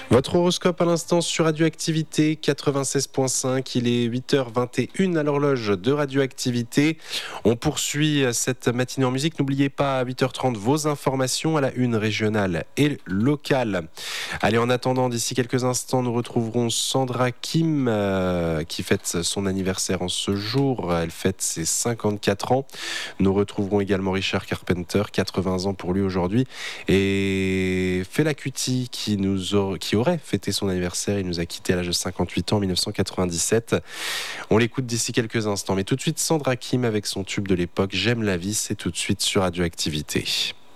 Votre horoscope à l'instant sur Radioactivité 96.5, il est 8h21 à l'horloge de Radioactivité. On poursuit cette matinée en musique. N'oubliez pas à 8h30 vos informations à la une régionale et locale. Allez, en attendant, d'ici quelques instants, nous retrouverons Sandra Kim qui fête son anniversaire en ce jour. Elle fête ses 54 ans. Nous retrouverons également Richard Carpenter, 80 ans pour lui aujourd'hui. Et Fela Kuti qui aurait fêté son anniversaire. Il nous a quitté à l'âge de 58 ans en 1997. On l'écoute d'ici quelques instants. Mais tout de suite, Sandra Kim avec son tube de l'époque, J'aime la vie, c'est tout de suite sur Radioactivité.